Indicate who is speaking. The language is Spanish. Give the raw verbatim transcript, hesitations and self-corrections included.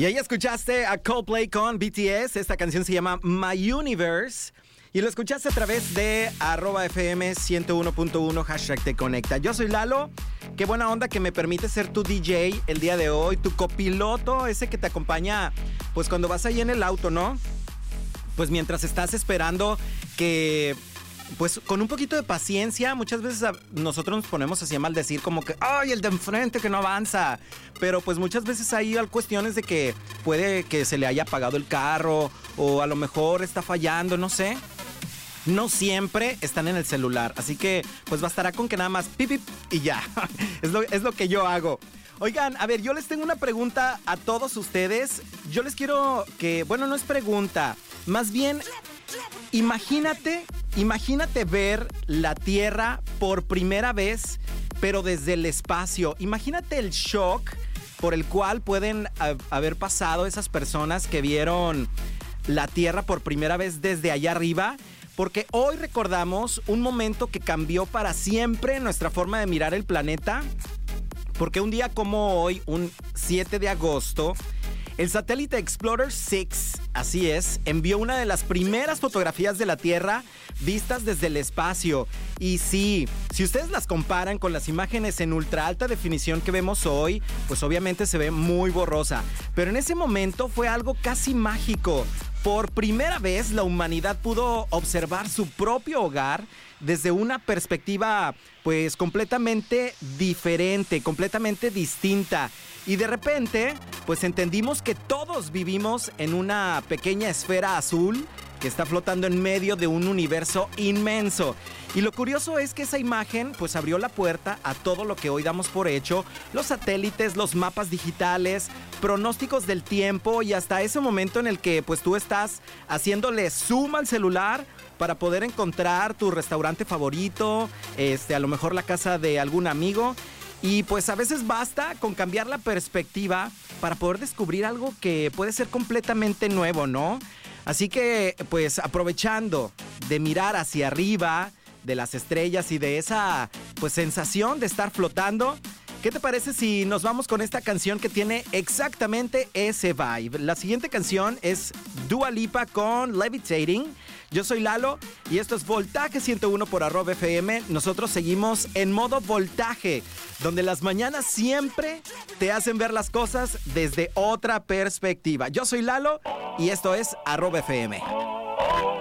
Speaker 1: Y ahí escuchaste a Coldplay con B T S. Esta canción se llama My Universe. Y lo escuchaste a través de arroba F M ciento uno punto uno, hashtag te conecta. Yo soy Lalo. Qué buena onda que me permite ser tu D J el día de hoy, tu copiloto, ese que te acompaña pues cuando vas ahí en el auto, ¿no? Pues mientras estás esperando que... Pues con un poquito de paciencia, muchas veces nosotros nos ponemos así a maldecir como que ¡ay, el de enfrente que no avanza! Pero pues muchas veces hay cuestiones de que puede que se le haya apagado el carro o a lo mejor está fallando, no sé. No siempre están en el celular, así que pues bastará con que nada más pip, pip y ya. es, lo, es lo que yo hago. Oigan, a ver, yo les tengo una pregunta a todos ustedes. Yo les quiero que, bueno, no es pregunta, más bien... Imagínate, imagínate ver la Tierra por primera vez, pero desde el espacio. Imagínate el shock por el cual pueden a, haber pasado esas personas que vieron la Tierra por primera vez desde allá arriba. Porque hoy recordamos un momento que cambió para siempre nuestra forma de mirar el planeta. Porque un día como hoy, un siete de agosto... el satélite Explorer seis, así es, envió una de las primeras fotografías de la Tierra vistas desde el espacio. Y sí, si ustedes las comparan con las imágenes en ultra alta definición que vemos hoy, pues obviamente se ve muy borrosa. Pero en ese momento fue algo casi mágico. Por primera vez la humanidad pudo observar su propio hogar desde una perspectiva pues completamente diferente, completamente distinta. Y de repente, pues entendimos que todos vivimos en una pequeña esfera azul que está flotando en medio de un universo inmenso. Y lo curioso es que esa imagen pues abrió la puerta a todo lo que hoy damos por hecho, los satélites, los mapas digitales, pronósticos del tiempo y hasta ese momento en el que pues tú estás haciéndole zoom al celular para poder encontrar tu restaurante favorito, este, a lo mejor la casa de algún amigo. Y pues a veces basta con cambiar la perspectiva para poder descubrir algo que puede ser completamente nuevo, ¿no? Así que pues aprovechando de mirar hacia arriba de las estrellas y de esa pues sensación de estar flotando, ¿qué te parece si nos vamos con esta canción que tiene exactamente ese vibe? La siguiente canción es Dua Lipa con Levitating. Yo soy Lalo y esto es Voltaje ciento uno por arroba F M. Nosotros seguimos en modo voltaje, donde las mañanas siempre te hacen ver las cosas desde otra perspectiva. Yo soy Lalo y esto es arroba F M.